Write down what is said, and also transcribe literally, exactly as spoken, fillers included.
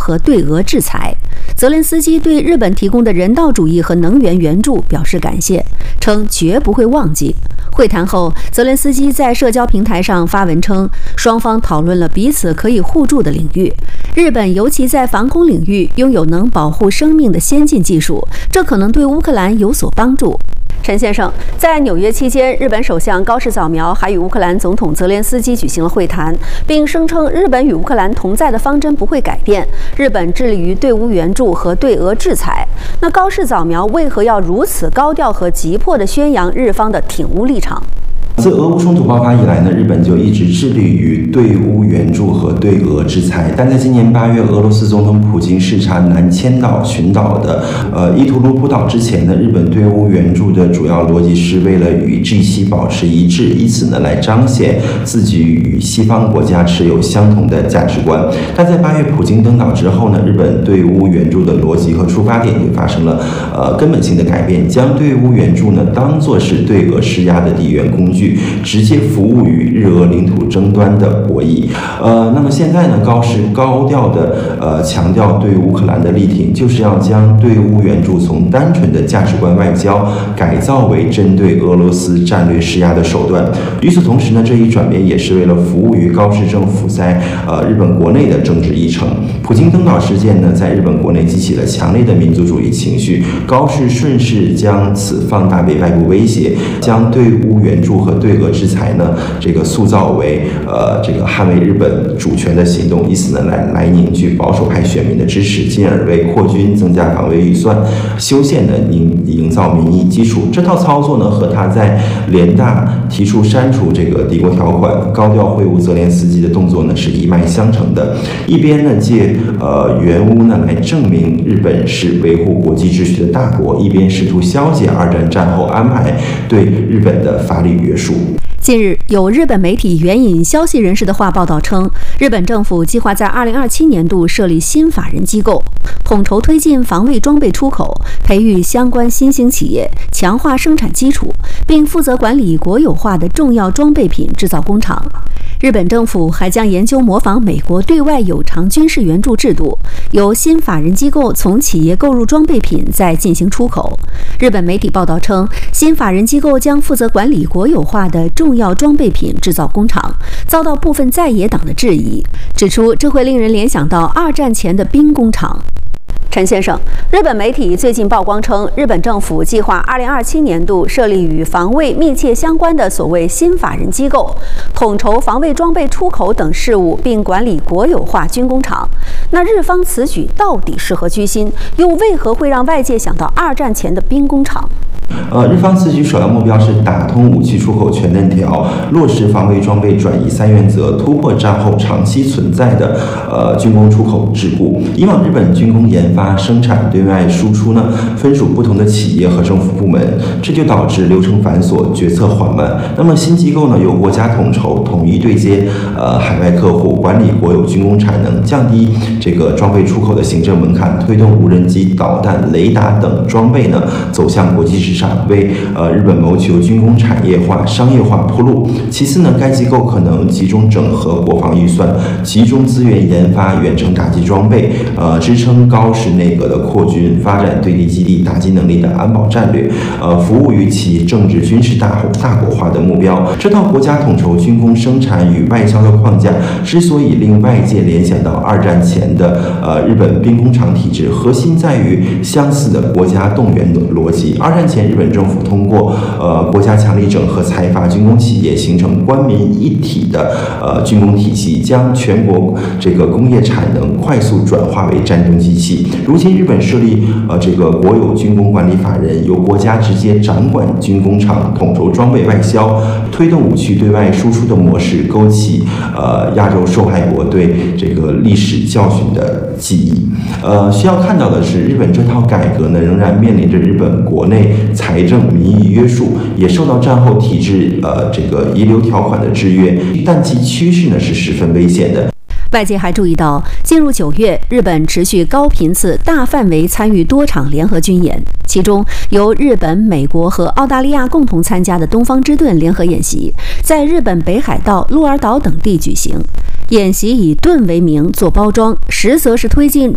和对俄制裁。泽连斯基对日本提供的人道主义和能源援助表示感谢，称绝不会忘记。会谈后，泽连斯基在社交平台上发文称，双方讨论了彼此可以互助的领域。日本尤其在防空领域拥有能保护生命的先进技术，这可能对乌克兰有所帮助。陈先生，在纽约期间，日本首相高市早苗还与乌克兰总统泽连斯基举行了会谈，并声称日本与乌克兰同在的方针不会改变，日本致力于对乌援助和对俄制裁。那高市早苗为何要如此高调和急迫地宣扬日方的挺乌立场？ 自俄乌冲突爆发以来呢，日本就一直致力于对乌援助和对俄制裁。但在今年八月，俄罗斯总统普京视察南千岛群岛的呃伊图卢普岛之前呢，日本对乌援助的主要逻辑是为了与 G 七 保持一致，以此呢来彰显自己与西方国家持有相同的价值观。但在八月普京登岛之后呢，日本对乌援助的逻辑和出发点就发生了呃根本性的改变，将对乌援助呢当作是对俄施压的地缘工具。直接服务于日俄领土争端的博弈。呃，那么现在呢，高市高调的呃强调对乌克兰的力挺，就是要将对乌援助从单纯的价值观外交改造为针对俄罗斯战略施压的手段。与此同时呢，这一转变也是为了服务于高市政府在呃日本国内的政治议程。普京登岛事件呢，在日本国内激起了强烈的民族主义情绪，高市顺势将此放大为外部威胁，将对乌援助和对俄制裁呢，这个塑造为呃这个捍卫日本主权的行动，以此呢来来凝聚保守派选民的支持，进而为扩军、增加防卫预算、修宪呢营营造民意基础。这套操作呢，和他在联大提出删除这个敌国条款、高调会晤泽连斯基的动作呢，是一脉相承的。一边呢借呃援乌呢来证明日本是维护国际秩序的大国，一边试图消解二战战后安排对日本的法律约束。 近日，有日本媒体援引消息人士的话报道称，日本政府计划在二零二七年度设立新法人机构，统筹推进防卫装备出口，培育相关新兴企业，强化生产基础，并负责管理国有化的重要装备品制造工厂。日本政府还将研究模仿美国对外有偿军事援助制度，由新法人机构从企业购入装备品再进行出口。日本媒体报道称，新法人机构将负责管理国有化的重要装备品制造工厂，遭到部分在野党的质疑，指出这会令人联想到二战前的兵工厂。陈先生，日本媒体最近曝光称，日本政府计划二零二七年度设立与防卫密切相关的所谓新法人机构，统筹防卫装备出口等事务，并管理国有化军工厂。那日方此举到底是何居心？又为何会让外界想到二战前的兵工厂？ 呃，日方此举首要目标是打通武器出口全链条，落实防卫装备转移三原则，突破战后长期存在的呃军工出口桎梏。以往日本军工研发、生产、对外输出呢，分属不同的企业和政府部门，这就导致流程繁琐、决策缓慢。那么新机构呢，由国家统筹，统一对接呃海外客户，管理国有军工产能，降低这个装备出口的行政门槛，推动无人机、导弹、雷达等装备呢走向国际市场。为呃日本谋求军工产业化、商业化铺路。其次呢，该机构可能集中整合国防预算，集中资源研发远程打击装备，呃，支撑高市内阁的扩军，发展对地基地打击能力的安保战略，呃，服务于其政治军事大大国化的目标。这套国家统筹军工生产与外销的框架，之所以令外界联想到二战前的呃日本兵工厂体制，核心在于相似的国家动员逻辑。二战前日本政府通过呃国家强力整合财阀军工企业，形成官民一体的呃军工体系，将全国这个工业产能快速转化为战争机器。如今日本设立呃这个国有军工管理法人，由国家直接掌管军工厂，统筹装备外销，推动武器对外输出的模式，勾起呃亚洲受害国对这个历史教训的记忆。呃，需要看到的是，日本这套改革呢，仍然面临着日本国内财政民意约束，也受到战后体制呃这个遗留条款的制约，但其趋势呢是十分危险的。 外界还注意到，进入九月，日本持续高频次、大范围参与多场联合军演，其中由日本、美国和澳大利亚共同参加的东方之盾联合演习，在日本北海道、鹿儿岛等地举行。演习以盾为名做包装，实则是推进